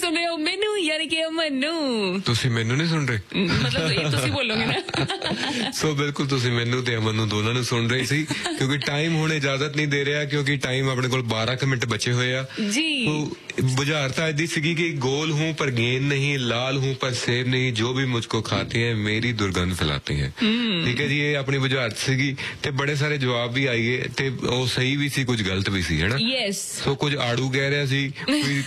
सुन रहे हो मैनू यानी कि मनु ਤੁਸੀਂ ਮੈਨੂੰ ਨਹੀਂ ਸੁਣ ਰਹੇ मतलब ये तुसी बोलोगे ना ਸੋ ਬਿਲਕੁਲ ਤੁਸੀਂ ਮੈਨੂੰ ਤੇ ਅਮਨ ਨੂੰ ਦੋਨਾਂ ਨੂੰ ਸੁਣ ਰਹੇ ਸੀ ਕਿਉਂਕਿ ਟਾਈਮ ਹੁਣ ਇਜਾਜ਼ਤ ਨਹੀਂ ਦੇ ਰਿਹਾ ਕਿਉਂਕਿ ਟਾਈਮ ਆਪਣੇ ਕੋਲ 12 ਕੁ ਮਿੰਟ ਬਚੇ ਹੋਏ ਆ जी बुझारता ऐसी सीगी कि गोल हूँ पर गेंद नहीं, लाल हूँ पर सेब नहीं, जो भी मुझको खाते हैं मेरी दुर्गंध फैलाते हैं। ठीक है जी, ये अपनी बुझारत सीगी ते बड़े सारे जवाब भी आए ते वो सही भी सी कुछ गलत भी सी है ना। यस तो कुछ आड़ू कह रहा सी, कोई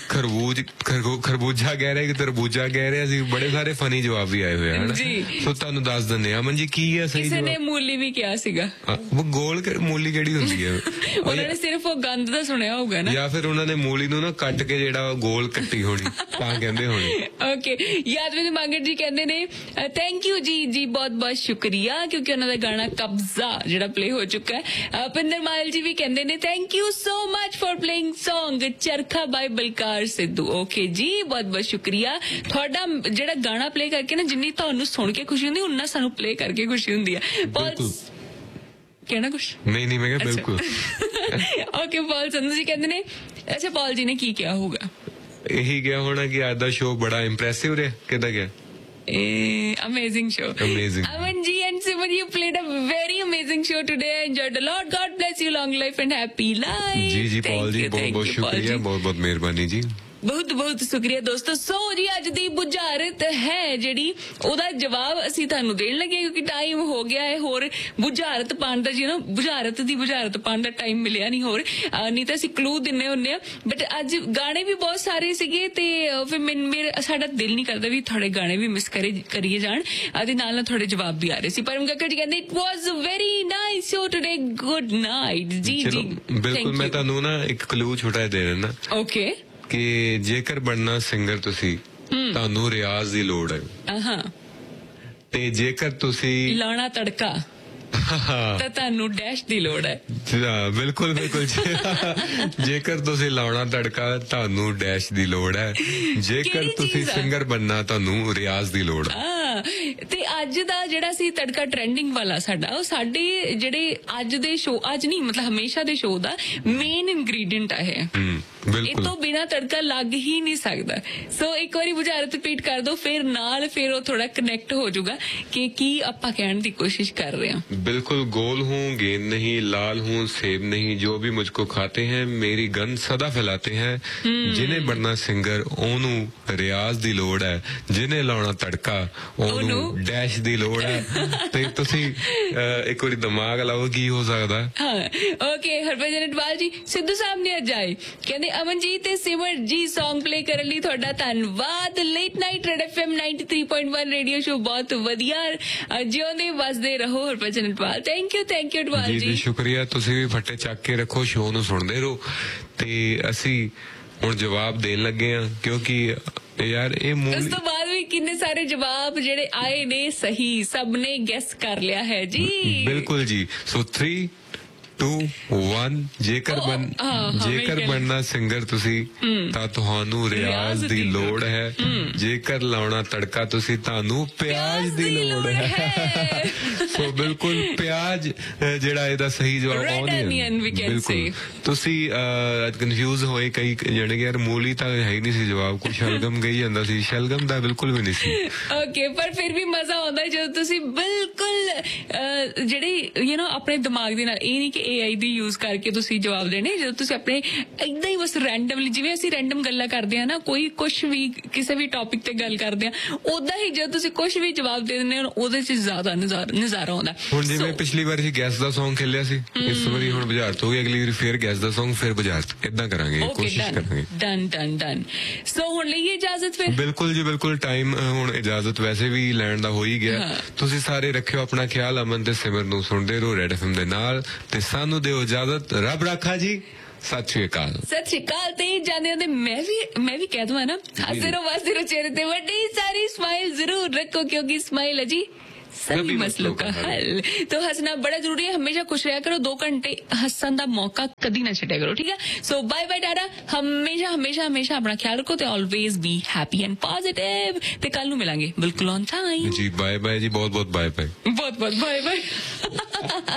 खरबूजा कह रहा है, तरबूजा कह रहा सी, बड़े सारे फनी जवाब भी आए हुए हैं ना। तो तुहानू दस दिंदे आ अमन जी की है सही किसी ने मूली भी क्या सीगा वो गोल मूली केड़ी हुंदी है उन्होंने सिर्फ वो गंद दा सुनिया होगा ना या फिर उन्होंने मूली नू ना कट के ਜਿਹੜਾ ਗੋਲ ਕੱਟੀ ਹੋਣੀ ਤਾਂ ਕਹਿੰਦੇ ਹੋਣੇ ਓਕੇ ਯਾਦਵਿੰਦਰ ਮੰਗੜ ਜੀ ਕਹਿੰਦੇ ਨੇ ਥੈਂਕ ਯੂ ਜੀ ਜੀ ਬਹੁਤ ਬਹੁਤ ਸ਼ੁਕਰੀਆ ਕਿਉਂਕਿ ਉਹਨਾਂ ਦਾ ਗਾਣਾ ਕਬਜ਼ਾ ਜਿਹੜਾ ਪਲੇ ਹੋ ਚੁੱਕਾ ਹੈ ਪਿੰਦਰ ਮਾਲ ਜੀ ਵੀ ਕਹਿੰਦੇ ਨੇ thank you so much for playing Song ਚਰਖਾ ਬਾਈ ਬਲਕਾਰ ਸਿੱਧੂ ਓਕੇ ਜੀ ਬਹੁਤ ਬਹੁਤ ਸ਼ੁਕਰੀਆ ਤੁਹਾਡਾ ਜਿਹੜਾ ਗਾਣਾ ਪਲੇ ਕਰਕੇ ਨਾ ਜਿੰਨੀ ਤੁਹਾਨੂੰ ਸੁਣ ਕੇ ਖੁਸ਼ੀ ਹੁੰਦੀ ਉਨਾ ਸਾਨੂੰ ਪਲੇ ਕਰਕੇ ਖੁਸ਼ੀ ਹੁੰਦੀ ਹੈ कहना कुछ नहीं मैं बिल्कुल ओके पॉल संधू जी कहते ने अच्छा पॉल जी ने की क्या होगा यही क्या होना कि आज दा शो बड़ा इंप्रेसिव रहा किदा क्या amazing show amazing Aman ji and Simon you played a very amazing show today I enjoyed a lot God bless you long life and happy life ji Paul जी बहुत बहुत शुक्रिया बहुत बहुत मेहरबानी जी ਬਹੁਤ ਬਹੁਤ ਸ਼ੁਕਰੀਆ ਦੋਸਤੋ ਸੋ ਜੀ ਅੱਜ ਦੀ ਬੁਝਾਰਤ ਹੈ ਜਿਹੜੀ ਉਹਦਾ ਜਵਾਬ ਅਸੀਂ ਤੁਹਾਨੂੰ ਦੇਣ ਲੱਗੇ ਕਿਉਂਕਿ ਟਾਈਮ ਹੋ ਗਿਆ ਹੈ ਹੋਰ ਬੁਝਾਰਤ ਪਾਉਣ ਦਾ ਬੁਝਾਰਤ ਪਾਉਣ ਦਾ ਟਾਈਮ ਮਿਲਿਆ ਨਹੀਂ ਹੋਰ ਨਹੀਂ ਤਾਂ ਅਸੀਂ ਕਲੂ ਦਿੰਨੇ ਹੁੰਦੇ ਆ ਬਟ ਅੱਜ ਗਾਣੇ ਵੀ ਬਹੁਤ ਸਾਰੇ ਸੀਗੇ ਤੇ ਫਿਰ ਸਾਡਾ ਦਿਲ ਨਹੀਂ ਕਰਦਾ ਵੀ ਤੁਹਾਡੇ ਗਾਣੇ ਵੀ ਮਿਸ ਕਰੀਏ ਜਾਣ ਅਤੇ ਨਾਲ ਤੁਹਾਡੇ ਜਵਾਬ ਵੀ ਆ ਰਹੇ ਸੀ ਪਰਮ ਕੱਕੜ ਜੀ ਕਹਿੰਦੇ it was very nice show today good night ਜੀ ਜੀ ਬਿਲਕੁਲ ਮੈਂ ਤੁਹਾਨੂੰ ਨਾ ਇੱਕ ਕਲੂ ਛੋਟਾ ਦੇ ਦੇਣਾ ਓਕੇ ਕਿ ਜੇਕਰ ਬਣਨਾ ਸਿੰਗਰ ਤੁਸੀਂ ਤੁਹਾਨੂੰ ਰਿਆਜ਼ ਦੀ ਲੋੜ ਹੈ ਤੇ ਜੇਕਰ ਤੁਸੀਂ ਲਾਉਣਾ ਤੜਕਾ ਤਾਂ ਤੁਹਾਨੂੰ ਡੈਸ਼ ਦੀ ਲੋੜ ਹੈ ਬਿਲਕੁਲ ਜੇਕਰ ਤੁਸੀਂ ਲਾਉਣਾ ਤੜਕਾ ਤੁਹਾਨੂੰ ਡੈਸ਼ ਦੀ ਲੋੜ ਹੈ ਜੇਕਰ ਤੁਸੀਂ ਸਿੰਗਰ ਬਣਨਾ ਤੁਹਾਨੂੰ ਰਿਆਜ਼ ਦੀ ਲੋੜ ਹੈ ਤੇ ਅੱਜ ਦਾ ਜਿਹੜਾ ਸੀ ਤੜਕਾ ਟ੍ਰੈਂਡਿੰਗ ਵਾਲਾ ਸਾਡਾ ਉਹ ਸਾਡੇ ਜਿਹੜੇ ਅੱਜ ਦੇ ਸ਼ੋ ਅੱਜ ਨਹੀਂ ਮਤਲਬ ਹਮੇਸ਼ਾ ਦੇ ਸ਼ੋ ਦਾ ਮੇਨ ਇੰਗਰੀਡੀਐਂਟ ਹੈ ਇਹ ਤੋਂ ਬਿਨਾ ਤੜਕਾ ਲੱਗ ਹੀ ਨਹੀਂ ਸਕਦਾ ਸੋ ਇੱਕ ਵਾਰੀ ਬੁਝਾਰਤ ਰਿਪੀਟ ਕਰ ਦੋ ਫਿਰ ਉਹ ਥੋੜਾ ਕਨੈਕਟ ਹੋ ਜਾਊਗਾ ਕਿ ਕੀ ਆਪਾਂ ਕਹਿਣ ਦੀ ਕੋਸ਼ਿਸ਼ ਕਰ ਰਹੇ ਹਾਂ बिल्कुल गोल हूँ गेंद नहीं लाल हूँ सेब नहीं जो भी मुझको खाते हैं मेरी गंध सदा फैलाते हैं जिन्हें बनना सिंगर ओनू रियाज दी लोड़ है जिन्हें लाउना तड़का ओनू डैश दी लोड़ है ते तुसी एक बारी दिमाग लाओ की हो सकदा ओके हरभजन इकबाल जी सिद्धू साहब ने अज आए कहंदे अमनजीत ते सिमर जी सॉन्ग प्ले करन लई तुहाडा धन्नवाद late night red FM 93.1 radio show बहुत वधिया जिउंदे वसदे रहो हरभजन थैंक यू इकबाल जी शुक्रिया ਤੁਸੀਂ ਵੀ ਫੱਟੇ ਚੱਕ ਕੇ ਰੱਖੋ ਸ਼ੋਅ ਨੂੰ ਸੁਣਦੇ ਰਹੋ ਤੇ ਅਸੀਂ ਹੁਣ ਜਵਾਬ ਦੇਣ ਲੱਗੇ ਆ ਕਿਉਂਕਿ ਯਾਰ ਇਹ ਉਸ ਤੋਂ ਬਾਅਦ ਵੀ ਕਿੰਨੇ ਸਾਰੇ ਜਵਾਬ ਜਿਹੜੇ ਆਏ ਨੇ ਸਹੀ ਸਭ ਨੇ ਗੈਸ ਕਰ ਲਿਆ ਹੈ ਜੀ ਬਿਲਕੁਲ ਜੀ ਸੋ 3 2 1 ਜੇਕਰ ਬਣਨਾ ਸਿੰਗਰ ਤੁਸੀਂ ਤਾਂ ਤੁਹਾਨੂੰ ਰਿਆਜ਼ ਦੀ ਲੋੜ ਹੈ ਜੇਕਰ ਲਾਉਣਾ ਤੜਕਾ ਤੁਸੀਂ ਤੁਹਾਨੂੰ ਪਿਆਜ਼ ਦੀ ਲੋੜ ਹੈ ਸੋ ਬਿਲਕੁਲ ਪਿਆਜ਼ ਜਿਹੜਾ ਇਹਦਾ ਸਹੀ ਜਵਾਬ ਬਿਲਕੁਲ ਤੁਸੀਂ ਕਨਫਿਊਜ਼ ਹੋਏ ਕਈ ਜਣੇ ਯਾਰ ਮੂਲੀ ਤਾਂ ਹੈ ਹੀ ਨਹੀਂ ਸੀ ਜਵਾਬ ਕੋਈ ਸ਼ਲਗਮ ਗਈ ਜਾਂਦਾ ਸੀ ਸ਼ਲਗਮ ਦਾ ਬਿਲਕੁਲ ਵੀ ਨਹੀਂ ਸੀ ਓਕੇ ਪਰ ਫਿਰ ਵੀ ਮਜ਼ਾ ਆਉਂਦਾ ਜਦੋਂ ਤੁਸੀਂ ਬਿਲਕੁਲ ਜਿਹੜੀ ਆਪਣੇ ਦਿਮਾਗ ਦੇ ਨਾਲ ਇਹ ਨਹੀਂ ਕਿ AI ਦੀ ਯੂਜ਼ ਕਰਕੇ ਤੁਸੀਂ ਜਵਾਬ ਦੇਣੇ ਜਦੋਂ ਤੁਸੀਂ ਆਪਣੇ ਏਦਾਂ ਹੀ ਬਸ ਰੈਂਡਮਲੀ ਜਿਵੇਂ ਅਸੀਂ ਰੈਂਡਮ ਗੱਲਾਂ ਕਰਦੇ ਆ ਨਾ ਕੋਈ ਕੁਛ ਵੀ ਕਿਸੇ ਵੀ ਟੌਪਿਕ ਤੇ ਗੱਲ ਕਰਦੇ ਆ ਉਦਾਂ ਹੀ ਜਦੋਂ ਤੁਸੀਂ ਕੁਛ ਵੀ ਜਵਾਬ ਦੇ ਦਿੰਦੇ ਹੋ ਉਹਦੇ ਚ ਜ਼ਿਆਦਾ ਨਜ਼ਾਰਾ ਆਉਂਦਾ ਹੁਣ ਜਿਵੇਂ ਪਿਛਲੀ ਵਾਰ ਅਸੀਂ ਗੈਸ ਦਾ Song ਖੇਲਿਆ ਸੀ ਇਸ ਵਾਰੀ ਹੁਣ ਬੁਝਾਰਤ ਹੋ ਗਈ ਅਗਲੀ ਵਾਰੀ ਫਿਰ ਗੈਸ ਦਾ Song ਫਿਰ ਬੁਝਾਰਤ ਏਦਾਂ ਕਰਾਂਗੇ ਕੋਸ਼ਿਸ਼ ਕਰਾਂਗੇ ਡਨ ਸੋ ਹੁਣ ਲਈਏ ਇਜਾਜ਼ਤ ਫਿਰ ਬਿਲਕੁਲ ਜੀ ਬਿਲਕੁਲ ਟਾਈਮ ਹੁਣ ਇਜਾਜ਼ਤ ਵੈਸੇ ਵੀ ਲੈਣ ਦਾ ਹੋ ਹੀ ਗਿਆ ਤੁਸੀਂ ਸਾਰੇ ਰੱਖਿਓ ਆਪਣਾ ਖਿਆਲ ਅਮਨ ਤੇ ਸਿਮਰ ਨੂੰ ਸੁਣਦੇ ਰਹੋ ਰੈਡ FM ਦੇ ਨਾਲ ਤੇ ਸਾਨੂੰ ਦਿਓ ਇਜਾਜ਼ਤ ਰੱਬ ਰਾਖਾ ਜੀ ਸਤਿ ਸ਼੍ਰੀ ਅਕਾਲ ਤੇ ਜਾਂਦੇ ਹੁੰਦੇ ਮੈਂ ਵੀ ਕਹਿ ਦਵਾਂ ਨਾ ਹੱਸਦੇ ਰਹੋ ਚਿਹਰੇ ਤੇ ਵੱਡੀ ਸਾਰੀ ਸਮਾਈਲ ਜ਼ਰੂਰ ਰੱਖੋ ਕਿਉਂਕਿ ਸਮਾਈਲ ਹੈ ਜੀ सभी मसलों का हल तो हंसना बड़ा जरूरी है हमेशा खुश रहा करो 2 घंटे हसन का मौका कदी ना छड्या करो ठीक है सो बाय बाय टाटा हमेशा हमेशा हमेशा अपना ख्याल रखो ते always be happy and positive ते कल नू मिलांगे बिल्कुल on time ji bye bye जी बहुत बहुत बाय बाय बहुत बहुत बाय बाय